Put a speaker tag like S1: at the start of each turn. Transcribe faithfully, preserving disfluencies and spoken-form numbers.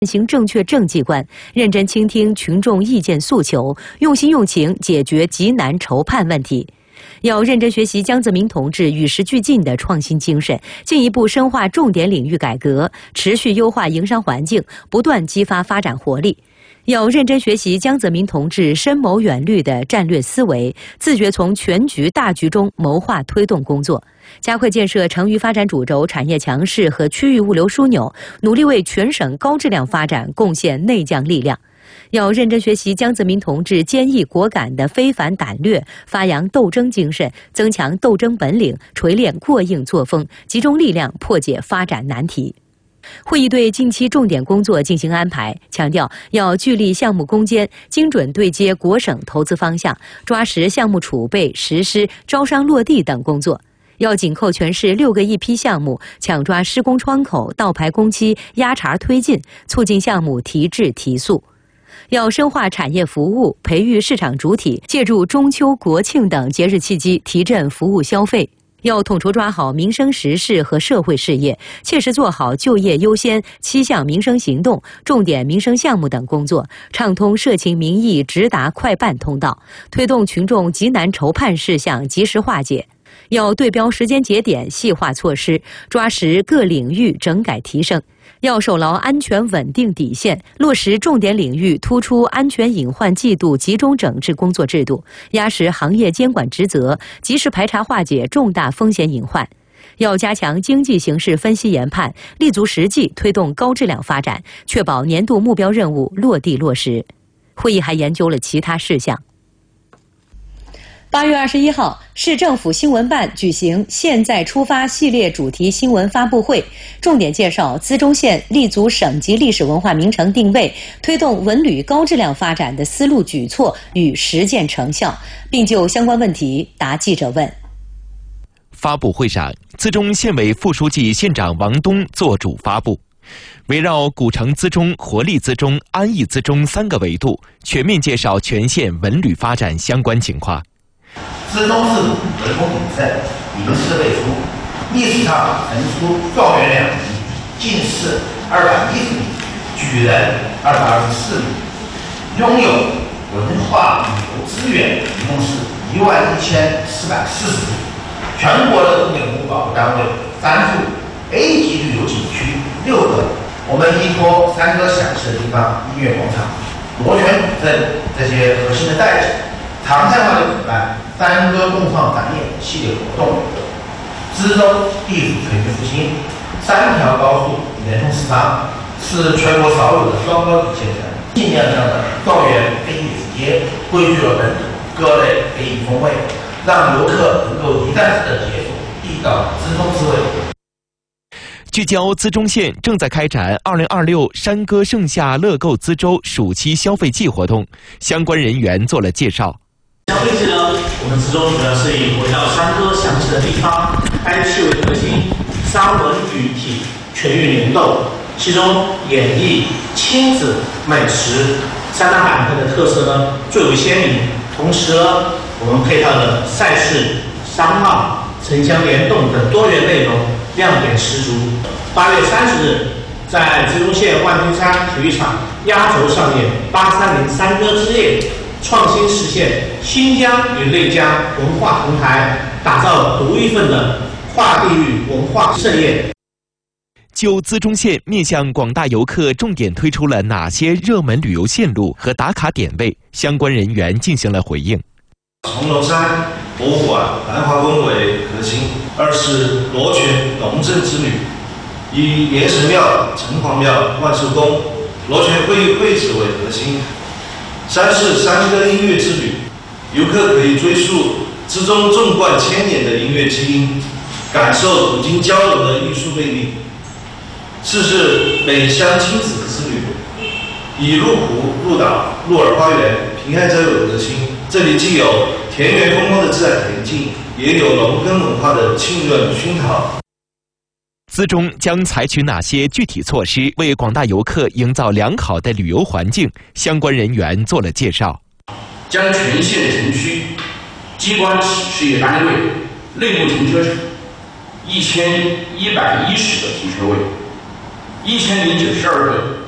S1: 行正确政绩观，认真倾听群众意见诉求，用心用情解决急难愁盼问题。要认真学习江泽民同志与时俱进的创新精神，进一步深化重点领域改革，持续优化营商环境，不断激发发展活力。要认真学习江泽民同志深谋远虑的战略思维，自觉从全局大局中谋划推动工作，加快建设成渝发展主轴产业强势和区域物流枢纽，努力为全省高质量发展贡献内匠力量。要认真学习江泽民同志坚毅果敢的非凡胆略，发扬斗争精神，增强斗争本领，锤炼过硬作风，集中力量破解发展难题。会议对近期重点工作进行安排，强调要聚力项目攻坚，精准对接国省投资方向，抓实项目储备、实施、招商落地等工作。要紧扣全市六个一批项目，抢抓施工窗口、倒排工期，压茬推进，促进项目提质提速。要深化产业服务，培育市场主体，借助中秋、国庆等节日契机提振服务消费。要统筹抓好民生时事和社会事业，切实做好就业优先、七项民生行动、重点民生项目等工作，畅通社情民意直达快办通道，推动群众急难愁盼事项及时化解。要对标时间节点，细化措施，抓实各领域整改提升。要守牢安全稳定底线，落实重点领域突出安全隐患季度集中整治工作制度，压实行业监管职责，及时排查化解重大风险隐患。要加强经济形势分析研判，立足实际推动高质量发展，确保年度目标任务落地落实。会议还研究了其他事项。八月二十一号，市政府新闻办举行现在出发系列主题新闻发布会，重点介绍资中县立足省级历史文化名城定位，推动文旅高质量发展的思路举措与实践成效，并就相关问题答记者问。
S2: 发布会上，资中县委副书记、县长王东作主发布，围绕古城资中、活力资中、安逸资中三个维度，全面介绍全县文旅发展相关情况。
S3: 资中自古文风鼎盛，名士辈出，历史上曾出状元两名，进士二百一十名，举人二百二十四名，拥有文化旅游资源一共是一万一千四百四十处，全国的重点文物保护单位三处 A 级旅游景区六个，我们依托三个响势的地方，音乐广场、螺旋古镇这些核心的代址，常态化的举办三歌共创展演系列活动。资中地处全面复兴，三条高速连通四方，是全国少有的双高级县城。尽量上的状元非遗直接汇聚了本土各类非遗风味，让游客能够一站式的解锁地道资中滋味。
S2: 聚焦资中县正在开展二零二六山歌盛夏乐购资州暑期消费季活动，相关人员做了介绍。
S4: 消费季呢，我们资中主要是以围绕山歌响起的地方、哀戚为核心，山文语体全域联动，其中演艺、亲子、美食三大板块的特色呢最为鲜明。同时呢，我们配套的赛事、商贸、城乡联动等多元内容，亮点十足。八月三十日，在资中县万金山体育场压轴上演八三零山歌之夜。创新实现新疆与内疆文化同台，打造独一份的跨地域文化盛宴。
S2: 就资中县面向广大游客重点推出了哪些热门旅游线路和打卡点位，相关人员进行了回应。
S5: 重龙山博物馆、兰华宫为核心；二是罗泉龙镇之旅，以莲神庙、城隍庙、万寿宫、罗泉会议会址为核心。三是山歌音乐之旅，游客可以追溯资中纵贯千年的音乐基因，感受古今交融的艺术魅力。四是美乡亲子之旅，以鹿湖、鹿岛、鹿儿花园、平安斋为核心，这里既有田园风光的自然恬静，也有农耕文化的浸润熏陶。
S2: 资中将采取哪些具体措施，为广大游客营造良好的旅游环境？相关人员做了介绍。
S6: 将全县城区机关事业单位内部停车场一千一百一十个停车位，一千零九十二个